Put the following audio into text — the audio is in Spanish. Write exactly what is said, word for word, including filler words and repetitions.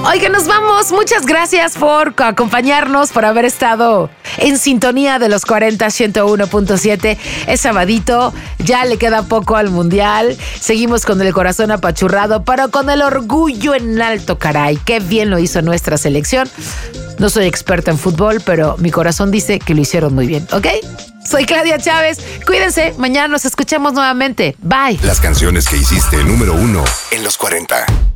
Oigan, nos vamos. Muchas gracias por acompañarnos, por haber estado en sintonía de los cuarenta ciento uno punto siete. Es sabadito, ya le queda poco al Mundial. Seguimos con el corazón apachurrado, pero con el orgullo en alto, caray. Qué bien lo hizo nuestra selección. No soy experta en fútbol, pero mi corazón dice que lo hicieron muy bien, ¿ok? Soy Claudia Chávez. Cuídense, mañana nos escuchamos nuevamente. Bye. Las canciones que hiciste número uno en los cuarenta.